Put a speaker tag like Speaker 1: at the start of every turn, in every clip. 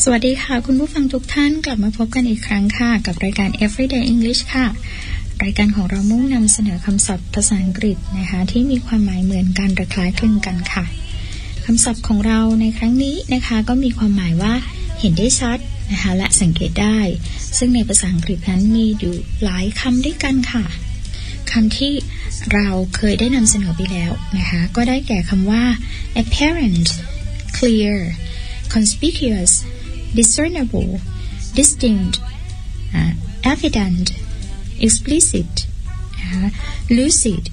Speaker 1: สวัสดีค่ะคุณผู้ฟังทุกท่านกลับมาพบกันอีกครั้งค่ะกับรายการ Everyday English ค่ะรายการของเรามุ่งนำเสนอคำศัพท์ภาษาอังกฤษนะคะที่มีความหมายเหมือนกันหรือคล้ายคลึงกันค่ะคำศัพท์ของเราในครั้งนี้นะคะก็มีความหมายว่าเห็นได้ชัดนะคะและสังเกตได้ซึ่งในภาษาอังกฤษนั้นมีอยู่หลายคำด้วยกันค่ะคำที่เราเคยได้นำเสนอไปแล้วนะคะก็ได้แก่คำว่า apparent clear conspicuous discernible distinct evident explicit lucid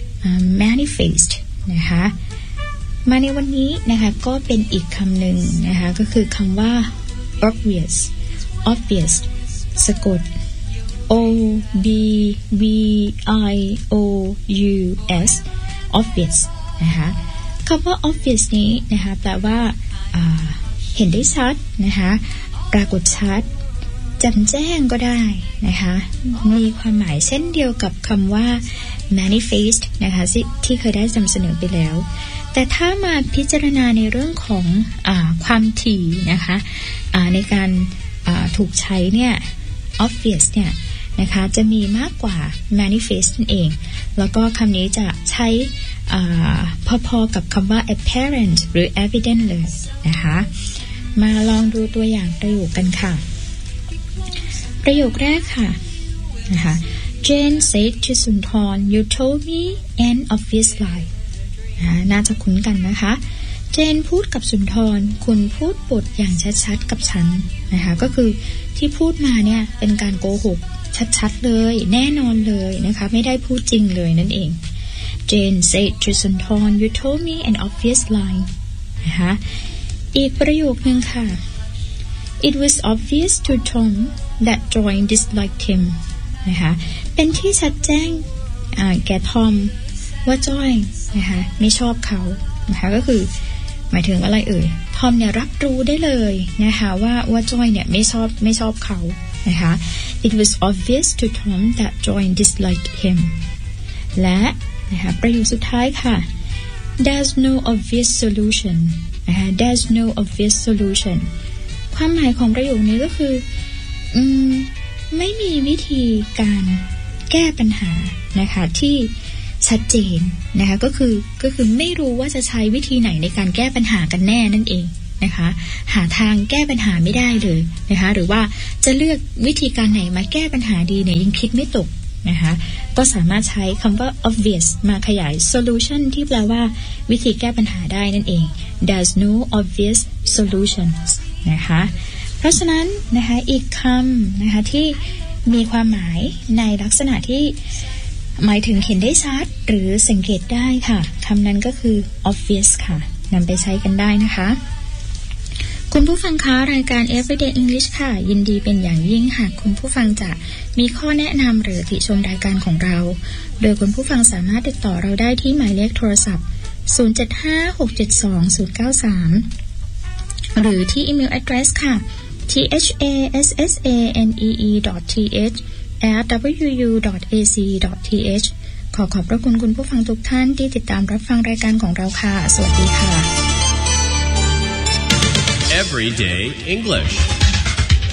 Speaker 1: manifest นะคะมาในวันนี้นะคะก็เป็นอีกคำหนึ่งนะคะก็คือคำว่า obvious obvious สะกด o b v i o u s obvious นะคะคำว่า obvious นี้นะคะแปลว่าเห็นได้ชัดนะคะปรากฏชัดแจ่มแจ้งก็ได้นะคะมีความหมายเช่นเดียวกับคำว่า manifest นะคะที่เคยได้นำเสนอไปแล้วแต่ถ้ามาพิจารณาในเรื่องของความถี่นะคะในการถูกใช้เนี่ย obvious เนี่ยนะคะจะมีมากกว่า manifest นั่นเองแล้วก็คำนี้จะใช้พอๆกับคำว่า apparent หรือ evident เลยนะคะมาลองดูตัวอย่างประโยคกันค่ะประโยคแรกค่ะนะคะ Jane said to Sunthorn you told me an obvious lie น่าจะคุ้นกันนะคะเจนพูดกับสุนทรคุณพูดบทอย่างชัดๆกับฉันนะคะก็คือที่พูดมาเนี่ยเป็นการโกหกชัดๆเลยแน่นอนเลยนะคะไม่ได้พูดจริงเลยนั่นเอง Jane said to Sunthorn you told me an obvious lie นะคะอีกประโยคนึงค่ะ It was obvious to Tom that Joy disliked him นะคะเป็นที่ชัดแจ้งแก่ทอมว่าจ้อยนะคะไม่ชอบเขานะคะก็คือหมายถึงอะไรเอ่ยทอมเนี่ยรับรู้ได้เลยนะคะว่าจ้อยเนี่ยไม่ชอบเขานะคะ It was obvious to Tom that Joy disliked him และนะคะประโยคสุดท้ายค่ะ There's no obvious solution นะคะ There's no obvious solution ความหมายของประโยคนี้ก็คือไม่มีวิธีการแก้ปัญหานะคะที่ชัดเจนนะคะก็คือไม่รู้ว่าจะใช้วิธีไหนในการแก้ปัญหากันแน่นั่นเองนะคะหาทางแก้ปัญหาไม่ได้เลยนะคะหรือว่าจะเลือกวิธีการไหนมาแก้ปัญหาดีเนี่ยยังคิดไม่ตกนะคะก็สามารถใช้คำว่า obvious มาขยาย solution ที่แปลว่าวิธีแก้ปัญหาได้นั่นเอง There's no obvious solutions นะคะเพราะฉะนั้นนะคะอีกคำนะคะที่มีความหมายในลักษณะที่หมายถึงเห็นได้ชัดหรือสังเกตได้ค่ะคำนั้นก็คือ obvious ค่ะนำไปใช้กันได้นะคะคุณผู้ฟังคะรายการ Everyday English ค่ะยินดีเป็นอย่างยิ่งหากคุณผู้ฟังจะมีข้อแนะนำหรือติชมรายการของเราโดยคุณผู้ฟังสามารถติดต่อเราได้ที่หมายเลขโทรศัพท์075-672-093หรือที่อีเมล address ค่ะ thassanee@wuu.ac.th ขอบพระคุณคุณผู้ฟังทุกท่านที่ติดตามรับฟังรายการของเราค่ะสวัสดีค่ะ
Speaker 2: Everyday English